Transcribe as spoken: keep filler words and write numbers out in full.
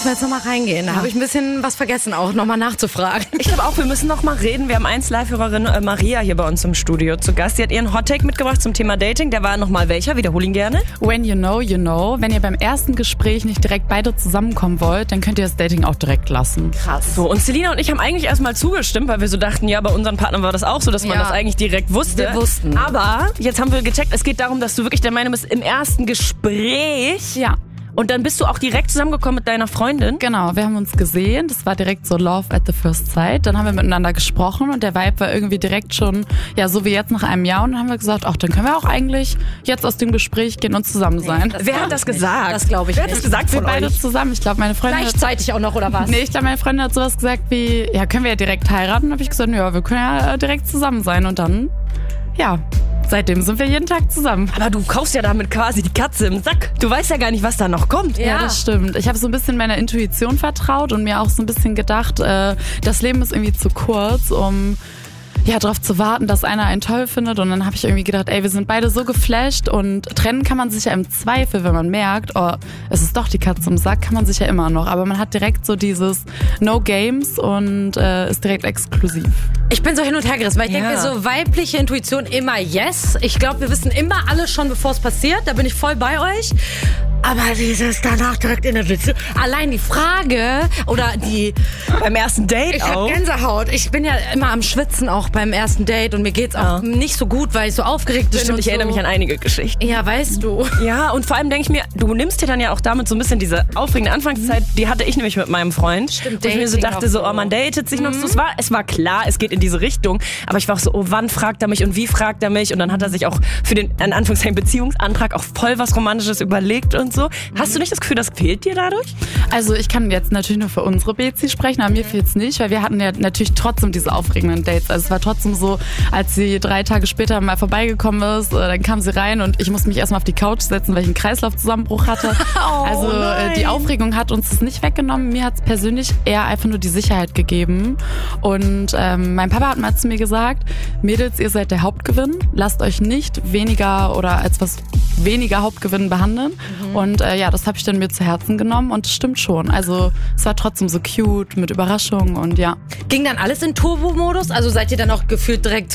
wir jetzt nochmal reingehen. Da ja. habe ich ein bisschen was vergessen, auch nochmal nachzufragen. Ich glaube auch, wir müssen noch mal reden. Wir haben eins Live-Hörerin äh, Maria hier bei uns im Studio zu Gast. Sie hat ihren Hottake mitgebracht zum Thema Dating. Der war nochmal welcher? Wiederhol ihn gerne. When you know, you know. Wenn ihr beim ersten Gespräch nicht direkt beide zusammenkommen wollt, dann könnt ihr das Dating auch direkt lassen. Krass. So, und Selina und ich haben eigentlich erstmal zugestimmt, weil wir so dachten, ja, bei unseren Partnern war das auch so, dass man ja. das eigentlich direkt wusste. Wir wussten. Aber jetzt haben wir gecheckt, es geht darum, dass du wirklich der Meinung bist, im ersten Gespräch... Ja. Und dann bist du auch direkt zusammengekommen mit deiner Freundin? Genau, wir haben uns gesehen. Das war direkt so Love at the first sight. Dann haben wir miteinander gesprochen und der Vibe war irgendwie direkt schon, ja, so wie jetzt nach einem Jahr. Und dann haben wir gesagt, ach, dann können wir auch eigentlich jetzt aus dem Gespräch gehen und zusammen sein. Nee, Wer hat das gesagt? Das glaube ich Wer nicht. hat das gesagt von wir beide euch? zusammen. Ich glaube, meine Freundin Gleichzeitig hat, auch noch, oder was? Nee, ich glaube, meine Freundin hat sowas gesagt wie, ja, können wir ja direkt heiraten? Dann habe ich gesagt, ja, wir können ja direkt zusammen sein. Und dann, ja... Seitdem sind wir jeden Tag zusammen. Aber du kaufst ja damit quasi die Katze im Sack. Du weißt ja gar nicht, was da noch kommt. Ja, ja das stimmt. Ich habe so ein bisschen meiner Intuition vertraut und mir auch so ein bisschen gedacht, äh, das Leben ist irgendwie zu kurz, um ja darauf zu warten, dass einer einen toll findet. Und dann habe ich irgendwie gedacht, ey, wir sind beide so geflasht und trennen kann man sich ja im Zweifel, wenn man merkt, oh, es ist doch die Katze im Sack, kann man sich ja immer noch. Aber man hat direkt so dieses No Games und äh, ist direkt exklusiv. Ich bin so hin und her gerissen, weil ich ja. denke mir so, weibliche Intuition immer yes. Ich glaube, wir wissen immer alles schon, bevor es passiert. Da bin ich voll bei euch. Aber dieses danach direkt in der Beziehung. Allein die Frage oder die... Beim ersten Date ich auch. Ich hab Gänsehaut. Ich bin ja immer am Schwitzen auch beim ersten Date und mir geht's auch ja. nicht so gut, weil ich so aufgeregt bin. Stimmt, ich so. erinnere mich an einige Geschichten. Ja, weißt du. Ja, und vor allem denke ich mir, du nimmst dir dann ja auch damit so ein bisschen diese aufregende Anfangszeit, die hatte ich nämlich mit meinem Freund. Stimmt, wo ich mir so dachte, so, oh, man datet sich mhm. noch so. Es war, es war klar, es geht in diese Richtung. Aber ich war auch so, oh, wann fragt er mich und wie fragt er mich? Und dann hat er sich auch für den, in Anführungszeichen, Beziehungsantrag auch voll was Romantisches überlegt und so. Hast du nicht das Gefühl, das fehlt dir dadurch? Also ich kann jetzt natürlich nur für unsere Bezi sprechen, aber mir fehlt's nicht, weil wir hatten ja natürlich trotzdem diese aufregenden Dates. Also es war trotzdem so, als sie drei Tage später mal vorbeigekommen ist, dann kam sie rein und ich musste mich erstmal auf die Couch setzen, weil ich einen Kreislaufzusammenbruch hatte. Oh, also nein. die Aufregung hat uns das nicht weggenommen. Mir hat's persönlich eher einfach nur die Sicherheit gegeben. Und ähm, mein Papa hat mal zu mir gesagt, Mädels, ihr seid der Hauptgewinn. Lasst euch nicht weniger oder als was weniger Hauptgewinn behandeln. Mhm. Und äh, ja, das habe ich dann mir zu Herzen genommen und es stimmt schon. Also es war trotzdem so cute mit Überraschungen und ja. Ging dann alles in Turbo-Modus? Also seid ihr dann auch gefühlt direkt